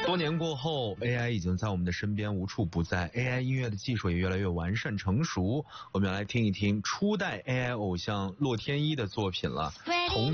多年过后 ，AI 已经在我们的身边无处不在 ，AI 音乐的技术也越来越完善成熟。我们要来听一听初代 AI 偶像洛天依的作品了。